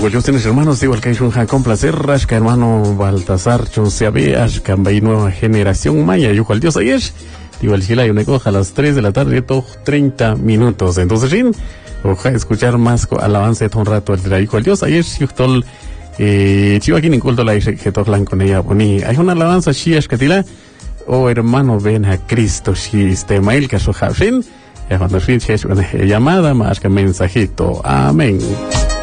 igual yo tienes hermanos, igual que hay un con placer, Rashka hermano Baltasar, Chonseabe, Ashka, nueva generación maya, yo cual Dios ayer, igual Chila y una coja a las 3 de la tarde, todo 30 minutos. Entonces, Rin, ojalá escuchar más alabanza de un rato el de igual Dios ayer, yo tol, chivo aquí en culto la que toclan con ella, boni, hay una alabanza, Shiash Katila, oh hermano, ven a Cristo, si este mail que su jafin, cuando Rin, llamada más que mensajito, amén.